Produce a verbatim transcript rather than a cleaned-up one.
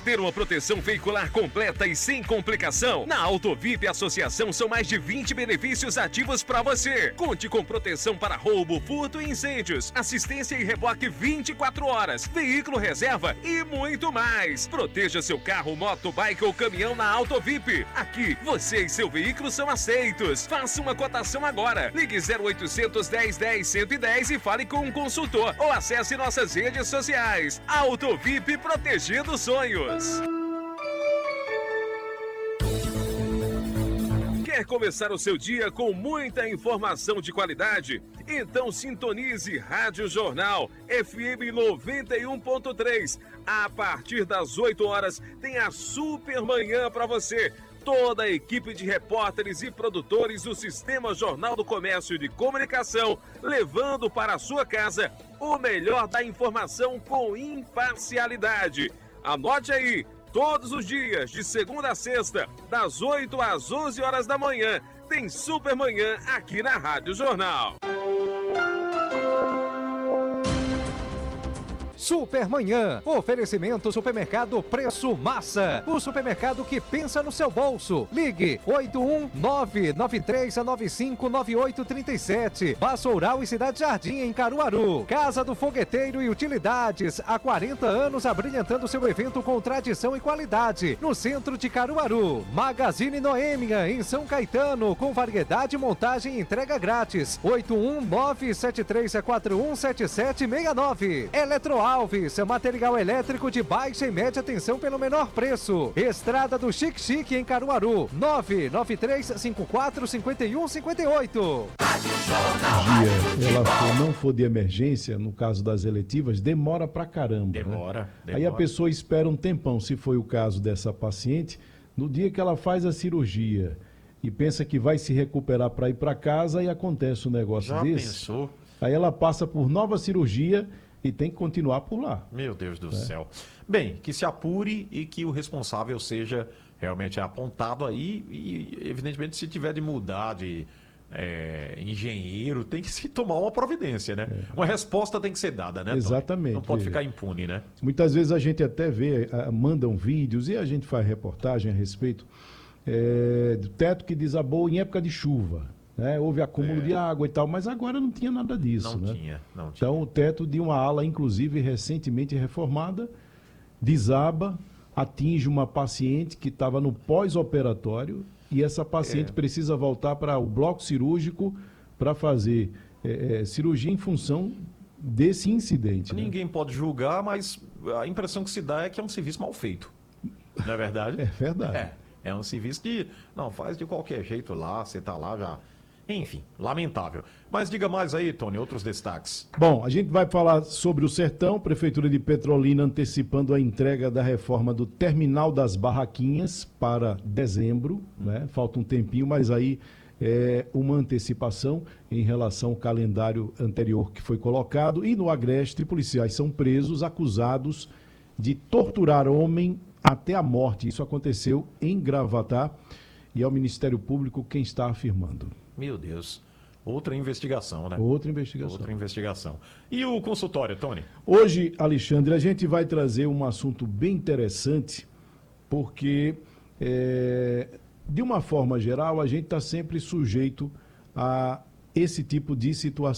ter uma proteção veicular completa e sem complicação? Na Autovip Associação são mais de vinte benefícios ativos para você. Conte com proteção para roubo, furto e incêndios, assistência e reboque vinte e quatro horas, veículo reserva e muito mais. Proteja seu carro, moto, bike ou caminhão na Autovip. Aqui, você e seu veículo são aceitos. Faça uma cotação agora. Ligue zero oitocentos, dez, dez, cento e dez e fale com um consultor ou acesse nossas redes sociais. Autovip, protegendo sonhos. Quer começar o seu dia com muita informação de qualidade? Então sintonize Rádio Jornal F M noventa e um ponto três. A partir das oito horas tem a Super Manhã para você. Toda a equipe de repórteres e produtores do Sistema Jornal do Comércio e de Comunicação, levando para a sua casa o melhor da informação com imparcialidade. Anote aí, todos os dias, de segunda a sexta, das oito às onze horas da manhã, tem Super Manhã aqui na Rádio Jornal. Supermanhã, oferecimento Supermercado Preço Massa, o supermercado que pensa no seu bolso. Ligue oito um nove nove três nove cinco nove oito três sete, Baçoural e Cidade Jardim em Caruaru. Casa do Fogueteiro e Utilidades, há quarenta anos abrilhantando seu evento com tradição e qualidade, no centro de Caruaru. Magazine Noêmia em São Caetano, com variedade, montagem e entrega grátis. oito um nove sete três quatro um sete sete seis nove. Eletroal Alves, material elétrico de baixa e média tensão pelo menor preço. Estrada do Chique Chique em Caruaru, nove nove três cinco quatro cinco um cinco oito. Dia, ela for, não for de emergência, no caso das eletivas, demora pra caramba. Demora, né? demora. Aí a pessoa espera um tempão, se foi o caso dessa paciente, no dia que ela faz a cirurgia e pensa que vai se recuperar para ir para casa e acontece um negócio Já desse. pensou? Aí ela passa por nova cirurgia e tem que continuar por lá. Meu Deus do É. céu. Bem, que se apure e que o responsável seja realmente apontado aí e, evidentemente, se tiver de mudar de é, engenheiro, tem que se tomar uma providência, né? É. Uma resposta tem que ser dada, né, Tony? Exatamente. Não pode ficar impune, né? Muitas vezes a gente até vê, mandam vídeos e a gente faz reportagem a respeito é, do teto que desabou em época de chuva. Né? Houve acúmulo é. de água e tal, mas agora não tinha nada disso. Não né? tinha, não tinha. Então o teto de uma ala, inclusive recentemente reformada, desaba, atinge uma paciente que estava no pós-operatório e essa paciente é. precisa voltar para o bloco cirúrgico para fazer é, é, cirurgia em função desse incidente. Ninguém né? pode julgar, mas a impressão que se dá é que é um serviço mal feito. Não é verdade? É verdade. É, é um serviço de... Não, faz de qualquer jeito lá, você tá lá já... Enfim, lamentável. Mas diga mais aí, Tony, outros destaques. Bom, a gente vai falar sobre o Sertão, Prefeitura de Petrolina antecipando a entrega da reforma do Terminal das Barraquinhas para dezembro, né? Falta um tempinho, mas aí é uma antecipação em relação ao calendário anterior que foi colocado. E no Agreste, policiais são presos acusados de torturar homem até a morte. Isso aconteceu em Gravatá e é o Ministério Público quem está afirmando. Meu Deus. Outra investigação, né? Outra investigação. Outra investigação. E o consultório, Tony? Hoje, Alexandre, a gente vai trazer um assunto bem interessante, porque, é, de uma forma geral, a gente está sempre sujeito a esse tipo de situação.